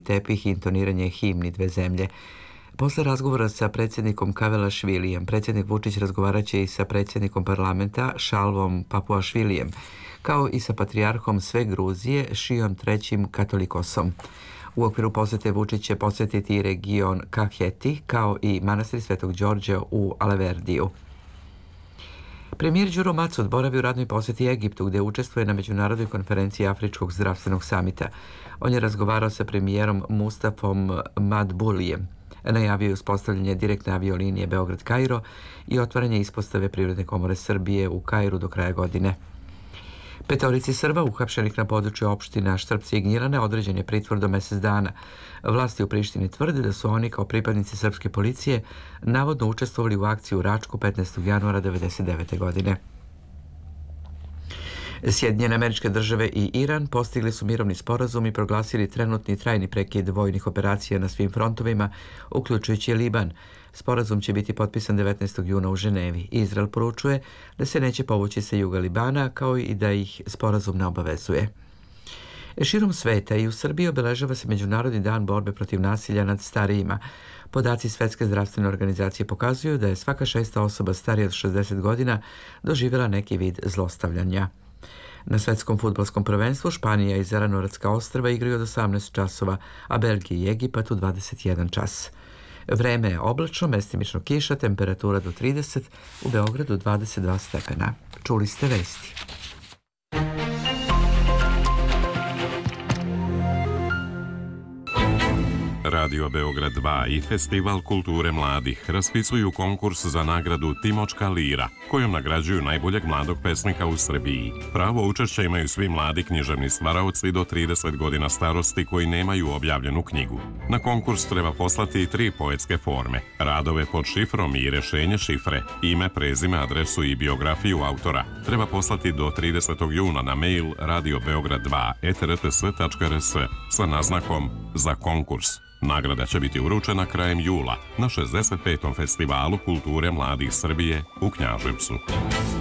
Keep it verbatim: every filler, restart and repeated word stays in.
tepih i intoniranje himni dve zemlje. Posle razgovora sa predsjednikom Kavelašvilijem, predsjednik Vučić razgovarat će i sa predsjednikom parlamenta Šalvom Papuašvilijem, kao i sa patrijarhom sve Gruzije Šion trećim Katolikosom. U okviru posete Vučić će posjetiti i region Kaheti, kao i manastir Svetog Đorđa u Aleverdiju. Premijer Đuro Macot boravi u radnoj posjeti Egiptu, gdje učestvuje na međunarodnoj konferenciji Afričkog zdravstvenog samita. On je razgovarao sa premijerom Mustafom Madbulijem. Najavio je uspostavljanje direktne aviolinije Beograd-Kairo i otvaranje ispostave Privredne komore Srbije u Kairu do kraja godine. Petorici Srba uhapšenih na području opština Štrpci i Gnjilane određen je pritvor do mjesec dana. Vlasti u Prištini tvrde da su oni kao pripadnici srpske policije navodno učestvovali u akciji u Račku petnaestog januara devedeset devete. godine. Sjedinjene Američke Države i Iran postigli su mirovni sporazum i proglasili trenutni trajni prekid vojnih operacija na svim frontovima, uključujući Liban. Sporazum će biti potpisan devetnaestog juna u Ženevi. Izrael poručuje da se neće povući sa juga Libana, kao i da ih sporazum ne obavezuje. Širom sveta i u Srbiji obeležava se Međunarodni dan borbe protiv nasilja nad starijima. Podaci Svetske zdravstvene organizacije pokazuju da je svaka šesta osoba starija od šezdeset godina doživjela neki vid zlostavljanja. Na svetskom fudbalskom prvenstvu Španija i Zelenoratska ostrva igraju od osamnaest časova, a Belgija i Egipat u dvadeset jedan čas. Vreme je oblačno, mestimično kiša, temperatura do trideset, u Beogradu dvadeset dva stepena. Čuli ste vesti. Radio Beograd dva i Festival kulture mladih raspisuju konkurs za nagradu Timočka lira, kojom nagrađuju najboljeg mladog pesnika u Srbiji. Pravo učešća imaju svi mladi književni stvaraoci do trideset godina starosti koji nemaju objavljenu knjigu. Na konkurs treba poslati tri poetske forme, radove pod šifrom i rešenje šifre, ime, prezime, adresu i biografiju autora. Treba poslati do tridesetog juna na mail radio beograd dva et r t s tačka r s sa naznakom za konkurs. Nagrada će biti uručena krajem jula na šezdeset petom Festivalu kulture mladih Srbije u Knjaževcu.